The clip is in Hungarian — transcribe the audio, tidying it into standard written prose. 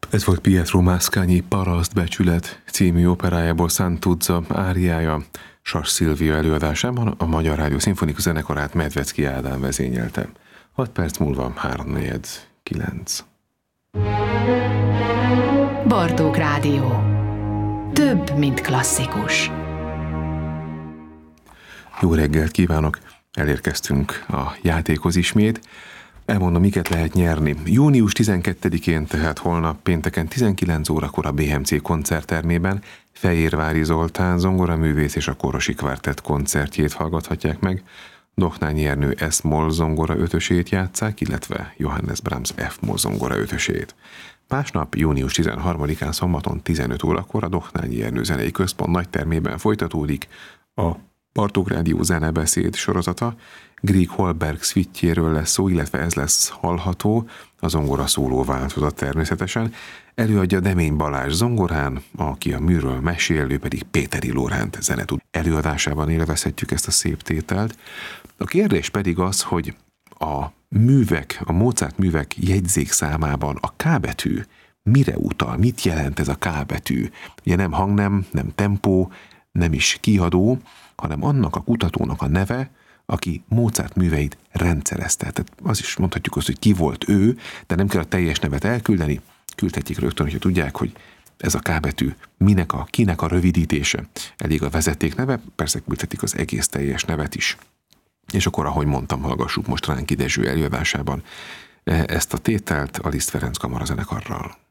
Ez volt Pietro Mascagni Parasztbecsület című operájából Santuzza áriája. Sas Szilvia előadásában a Magyar Rádió Szimfonikus Zenekarát Medvecki Ádám vezényelte. 6 perc múlva 3:49. Bartók Rádió. Több, mint klasszikus. Jó reggelt kívánok! Elérkeztünk a játékhoz ismét. Elmondom, miket lehet nyerni. Június 12-én, tehát holnap pénteken 19 órakor a BMC koncerttermében Fejérvári Zoltán zongoraművész és a Korosi Kvartett koncertjét hallgathatják meg. Doknányi Ernő S-moll zongora ötösét játsszák, illetve Johannes Brahms F-moll zongora ötösét. Másnap, június 13-án szombaton 15 órakor a Doknányi Ernő Zenei Központ nagytermében folytatódik a Bartók Rádió zenebeszéd sorozata. Grieg Holberg szvittjéről lesz szó, illetve ez lesz hallható, a zongora szóló változat természetesen. Előadja Demény Balázs zongorán, aki a műről mesél, ő pedig Péteri Lóránt zenetud. Előadásában élvezhetjük ezt a szép tételt. A kérdés pedig az, hogy a Mozart művek jegyzékszámában a K betű mire utal, mit jelent ez a K betű? Ugye nem hangnem, nem tempó, nem is kiadó, hanem annak a kutatónak a neve, aki Mozart műveit rendszerezte. Tehát az is mondhatjuk azt, hogy ki volt ő, de nem kell a teljes nevet elküldeni, küldhetjék rögtön, hogyha tudják, hogy ez a K betű kinek a rövidítése. Elég a vezeték neve, persze küldhetik az egész teljes nevet is. És akkor, ahogy mondtam, hallgassuk most Ránki Dezső előadásában ezt a tételt a Liszt Ferenc Kamarazenekarral.